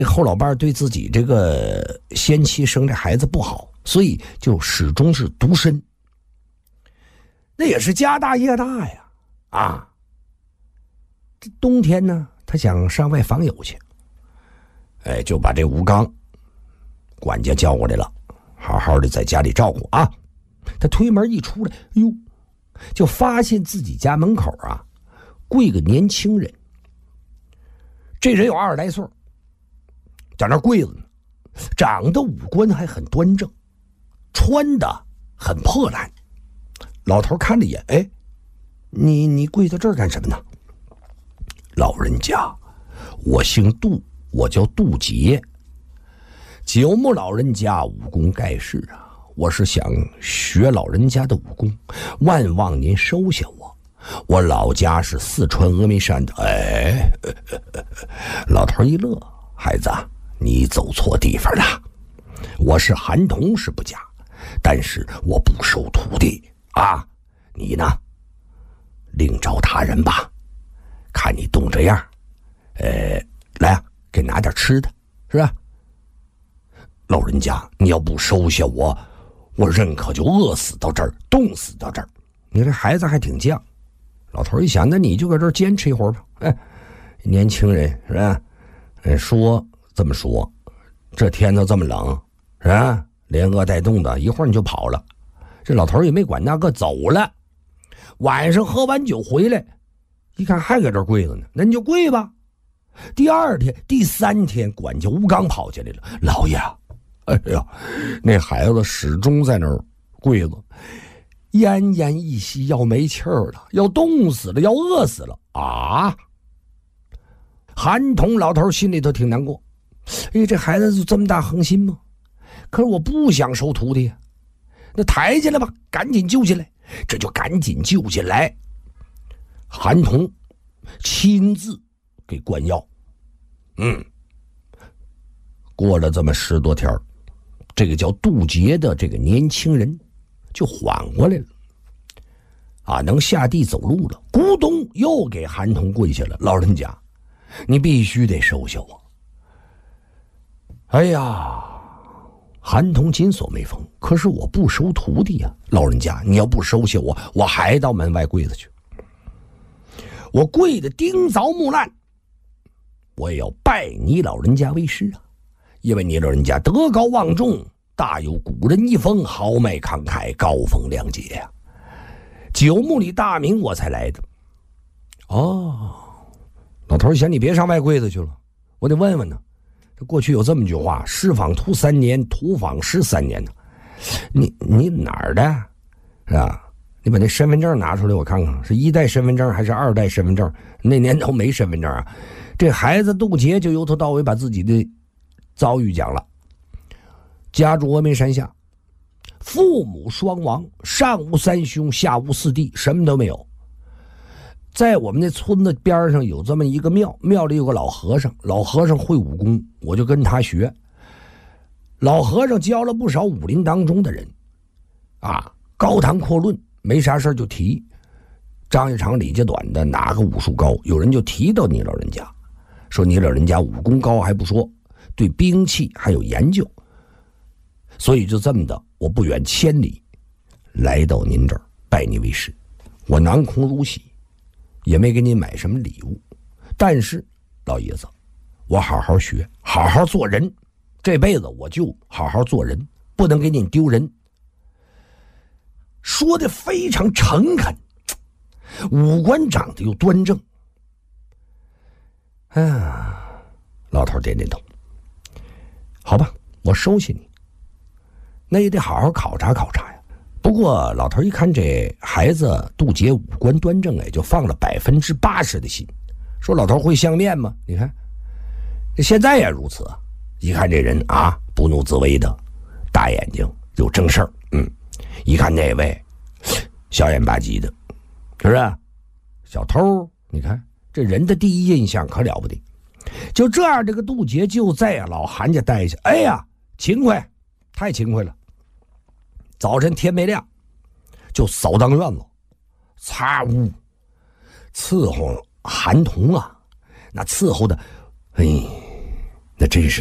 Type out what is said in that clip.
侯老伴对自己这个先妻生这孩子不好，所以就始终是独身。那也是家大业大呀，啊，这冬天呢，他想上外访友去，就把这吴刚管家叫过来了，好好的在家里照顾啊。他推门一出来，哟，就发现自己家门口啊，跪个年轻人。这人有20来岁，在那跪着呢，长得五官还很端正，穿的很破烂。老头看了一眼，你跪在这儿干什么呢？老人家，我姓杜，我叫杜杰。九牧老人家武功盖世啊，我是想学老人家的武功，万望您收下我。我老家是四川峨眉山的。老头一乐，孩子，你走错地方了。我是韩童是不假，但是我不收徒弟啊。你呢，另找他人吧。看你冻这样，来啊，给拿点吃的，是吧？老人家，你要不收下我，我人可就饿死到这儿，冻死到这儿。你这孩子还挺犟。老头一想，那你就搁这儿坚持一会儿吧。年轻人是吧？说这么说，这天都这么冷，是吧？连饿带冻的，一会儿你就跑了。这老头也没管那个，走了。晚上喝完酒回来，一看还搁这儿跪着呢，那你就跪吧。第二天、第三天，管家吴刚跑进来了，老爷，那孩子始终在那儿跪着，奄奄一息，要没气儿了，要冻死了，要饿死了啊！韩童老头心里头挺难过，这孩子就这么大恒心吗？可是我不想收徒弟，那抬进来吧，赶紧救进来。这就赶紧救进来。韩童亲自给灌药。过了这么10多天，这个叫杜杰的这个年轻人就缓过来了，能下地走路了。咕咚，又给韩童跪下了。老人家，你必须得收下我。韩童紧锁眉峰，可是我不收徒弟啊！老人家，你要不收下我，我还到门外跪着去。我跪得钉凿木烂，我也要拜你老人家为师啊！因为你老人家德高望重，大有古人一风，豪迈慷慨，高风亮节呀！九牧里大名我才来的。老头想，你别上外跪着去了，我得问问呢。过去有这么句话，师访徒3年，徒访师3年呢。你哪儿的？是吧？你把那身份证拿出来我看看，是1代身份证还是2代身份证？那年头没身份证啊。这孩子杜杰就由头到尾把自己的遭遇讲了。家住峨眉山下，父母双亡，上无3兄，下无4弟，什么都没有。在我们那村子边上有这么一个庙，庙里有个老和尚，老和尚会武功，我就跟他学。老和尚教了不少武林当中的人高谈阔论，没啥事就提张家长李家短的哪个武术高，有人就提到你老人家，说你老人家武功高还不说，对兵器还有研究。所以就这么的，我不远千里来到您这儿拜你为师。我囊空如洗，也没给你买什么礼物，但是老爷子，我好好学，好好做人，这辈子我就好好做人，不能给你丢人。说的非常诚恳，五官长得又端正。老头点点头，好吧，我收下你，那也得好好考察考察呀。不过老头一看这孩子杜杰五官端正，就放了80%的心，说老头会相面吗？你看现在也如此，一看这人不怒自威的，大眼睛，有正事儿。一看那位小眼吧唧的，是不是小偷？你看这人的第一印象可了不得。就这样，这个杜杰就在老韩家待下，勤快，太勤快了。早晨天没亮就扫荡院子，擦屋伺候韩童那伺候的那真是